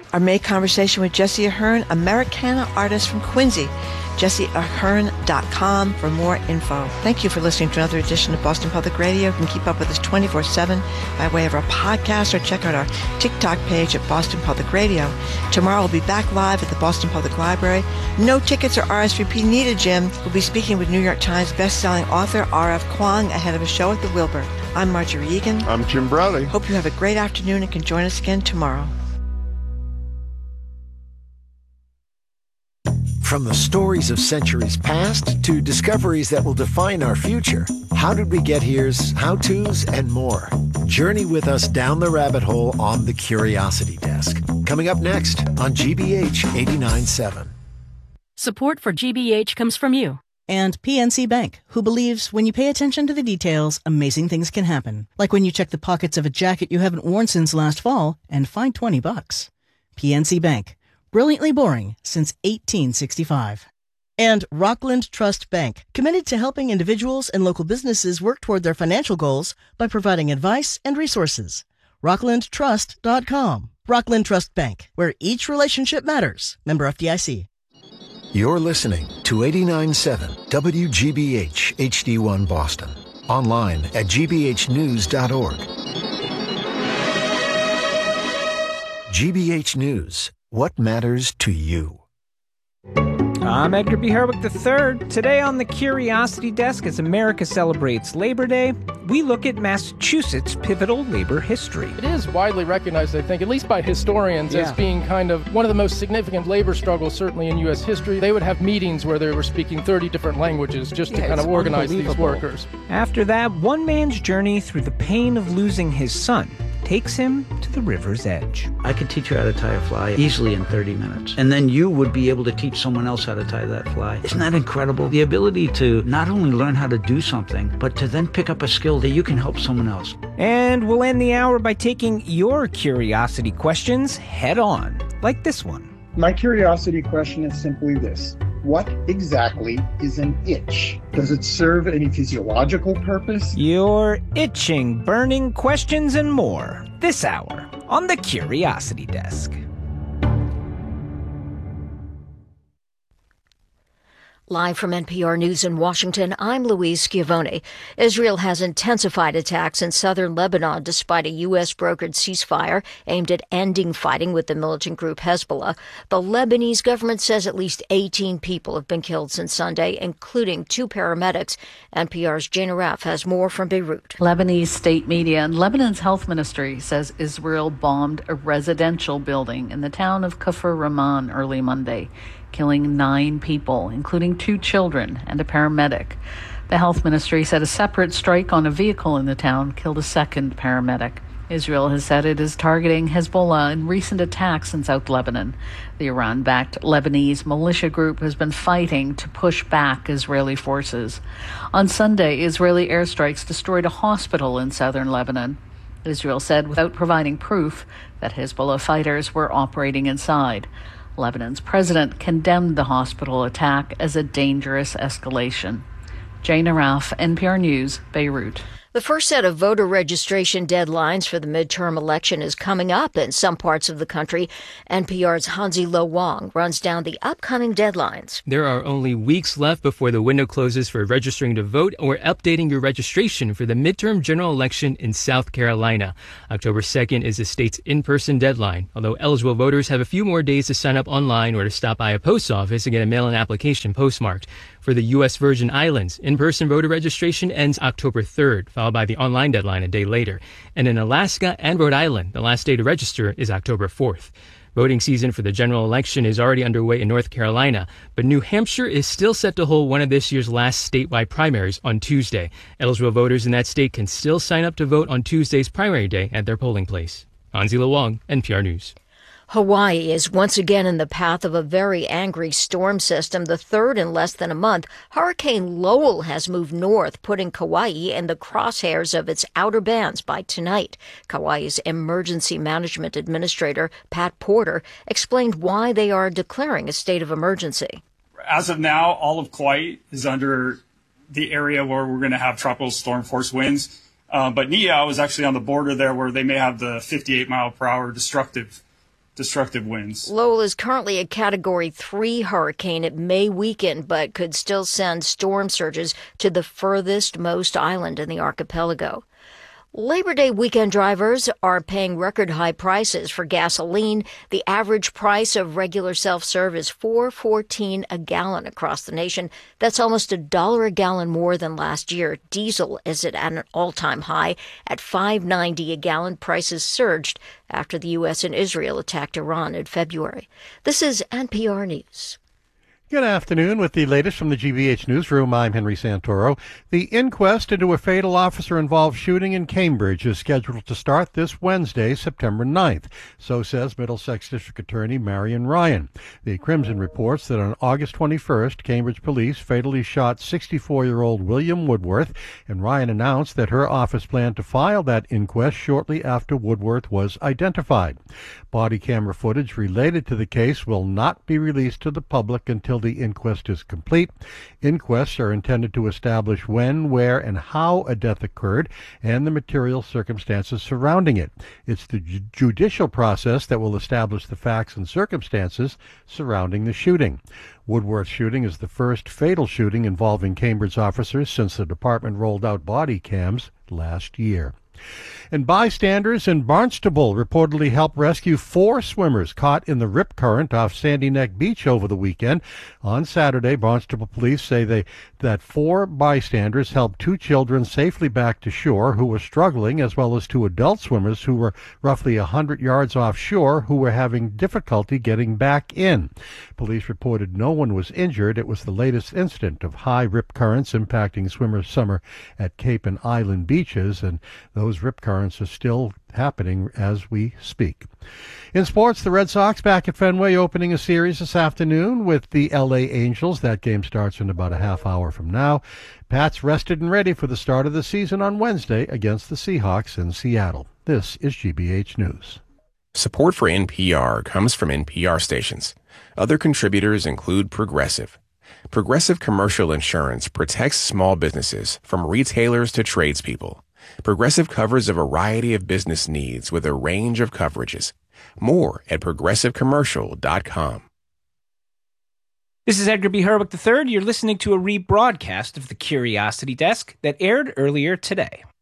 Our May conversation with Jesse Ahern, Americana artist from Quincy. JesseAhern.com for more info. Thank you for listening to another edition of Boston Public Radio. You can keep up with us 24/7 by way of our podcast or check out our TikTok page at Boston Public Radio. Tomorrow we'll be back live at the Boston Public Library. No tickets or RSVP needed, Jim. We'll be speaking with New York Times bestselling author R.F. Kuang ahead of a show at the Wilbur. I'm Marjorie Egan. I'm Jim Browley. Hope you have a great afternoon and can join us again tomorrow. From the stories of centuries past to discoveries that will define our future, How Did We Get Here's, how-tos, and more. Journey with us down the rabbit hole on the Curiosity Desk. Coming up next on GBH 89.7. Support for GBH comes from you. And PNC Bank, who believes when you pay attention to the details, amazing things can happen. Like when you check the pockets of a jacket you haven't worn since last fall and find $20. PNC Bank. Brilliantly boring since 1865. And Rockland Trust Bank, committed to helping individuals and local businesses work toward their financial goals by providing advice and resources. RocklandTrust.com. Rockland Trust Bank, where each relationship matters. Member FDIC. You're listening to 89.7 WGBH HD1 Boston. Online at gbhnews.org. GBH News. What matters to you? I'm Edgar B. Herwick III. Today on the Curiosity Desk, as America celebrates Labor Day, we look at Massachusetts' pivotal labor history. It is widely recognized, I think, at least by historians, as being kind of one of the most significant labor struggles, certainly in U.S. history. They would have meetings where they were speaking 30 different languages just to kind of organize these workers. After that, one man's journey through the pain of losing his son takes him to the river's edge. I could teach you how to tie a fly easily in 30 minutes. And then you would be able to teach someone else how to tie that fly. Isn't that incredible? The ability to not only learn how to do something, but to then pick up a skill that you can help someone else. And we'll end the hour by taking your curiosity questions head on, like this one. My curiosity question is simply this. What exactly is an itch? Does it serve any physiological purpose? Your itching, burning questions and more this hour on the Curiosity Desk. Live from NPR News in Washington, I'm Louise Schiavone. Israel has intensified attacks in southern Lebanon despite a U.S.-brokered ceasefire aimed at ending fighting with the militant group Hezbollah. The Lebanese government says at least 18 people have been killed since Sunday, including 2 paramedics. NPR's Jane Raff has more from Beirut. Lebanese state media and Lebanon's health ministry says Israel bombed a residential building in the town of Kafr Rahman early Monday, killing 9 people, including 2 children and a paramedic. The health ministry said a separate strike on a vehicle in the town killed a second paramedic. Israel has said it is targeting Hezbollah in recent attacks in South Lebanon. The Iran-backed Lebanese militia group has been fighting to push back Israeli forces. On Sunday, Israeli airstrikes destroyed a hospital in southern Lebanon. Israel said without providing proof that Hezbollah fighters were operating inside. Lebanon's president condemned the hospital attack as a dangerous escalation. Jane Araf, NPR News, Beirut. The first set of voter registration deadlines for the midterm election is coming up in some parts of the country. NPR's Hansi Lo Wang runs down the upcoming deadlines. There are only weeks left before the window closes for registering to vote or updating your registration for the midterm general election in South Carolina. October 2nd is the state's in-person deadline, although eligible voters have a few more days to sign up online or to stop by a post office and get a mail-in application postmarked. For the U.S. Virgin Islands, in-person voter registration ends October 3rd, followed by the online deadline a day later. And in Alaska and Rhode Island, the last day to register is October 4th. Voting season for the general election is already underway in North Carolina, but New Hampshire is still set to hold one of this year's last statewide primaries on Tuesday. Eligible voters in that state can still sign up to vote on Tuesday's primary day at their polling place. Hansi Lo Wang, NPR News. Hawaii is once again in the path of a very angry storm system, the third in less than a month. Hurricane Lowell has moved north, putting Kauai in the crosshairs of its outer bands by tonight. Kauai's Emergency Management Administrator, Pat Porter, explained why they are declaring a state of emergency. As of now, all of Kauai is under the area where we're going to have tropical storm force winds. But Niihau is actually on the border there where they may have the 58-mile-per-hour destructive destructive winds. Lowell is currently a Category 3 hurricane. It may weaken, but could still send storm surges to the furthest most island in the archipelago. Labor Day weekend drivers are paying record high prices for gasoline. The average price of regular self-serve is $4.14 a gallon across the nation. That's almost $1 a gallon more than last year. Diesel is at an all-time high at $5.90 a gallon. Prices surged after the U.S. and Israel attacked Iran in February. This is NPR News. Good afternoon. With the latest from the GBH Newsroom, I'm Henry Santoro. The inquest into a fatal officer-involved shooting in Cambridge is scheduled to start this Wednesday, September 9th. So says Middlesex District Attorney Marion Ryan. The Crimson reports that on August 21st, Cambridge police fatally shot 64-year-old William Woodworth, and Ryan announced that her office planned to file that inquest shortly after Woodworth was identified. Body camera footage related to the case will not be released to the public until the inquest is complete. Inquests are intended to establish when, where, and how a death occurred and the material circumstances surrounding it. It's the judicial process that will establish the facts and circumstances surrounding the shooting. Woodworth's shooting is the first fatal shooting involving Cambridge officers since the department rolled out body cams last year. And bystanders in Barnstable reportedly helped rescue 4 swimmers caught in the rip current off Sandy Neck Beach over the weekend. On Saturday, Barnstable police say that 4 bystanders helped 2 children safely back to shore who were struggling, as well as 2 adult swimmers who were roughly 100 yards offshore who were having difficulty getting back in. Police reported no one was injured. It was the latest incident of high rip currents impacting swimmers' summer at Cape and Island beaches, and those rip currents are still happening as we speak. In sports, the Red Sox back at Fenway opening a series this afternoon with the LA Angels. That game starts in about a half hour from now. Pats rested and ready for the start of the season on Wednesday against the Seahawks in Seattle. This is GBH News. Support for NPR comes from NPR stations. Other contributors include Progressive. Progressive Commercial Insurance protects small businesses from retailers to tradespeople. Progressive covers a variety of business needs with a range of coverages. More at progressivecommercial.com. This is Edgar B. Herwick III. You're listening to a rebroadcast of the Curiosity Desk that aired earlier today.